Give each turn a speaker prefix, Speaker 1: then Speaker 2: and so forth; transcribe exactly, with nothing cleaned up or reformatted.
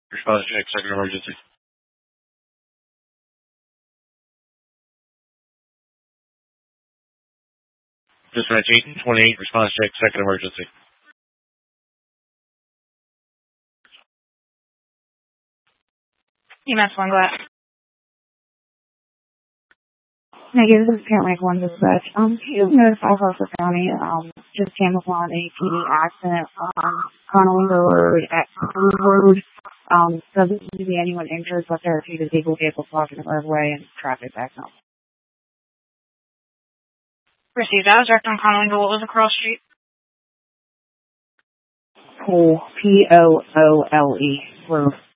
Speaker 1: Response check, second emergency. Dispatch eight twenty-eight, response check, second emergency.
Speaker 2: E M S one, go ahead.
Speaker 3: Negative, this is Parent Mike one dispatch. Um, can you notify Harford County, um, just came upon a P D accident on Conolingo Road at Cruise Road. Um, doesn't seem to be anyone injured, but there are a few disabled vehicles blocking the roadway and traffic backing up.
Speaker 2: Received. I was direct on Conolingo. What was the cross street?
Speaker 3: Pool, P O O L E, Road.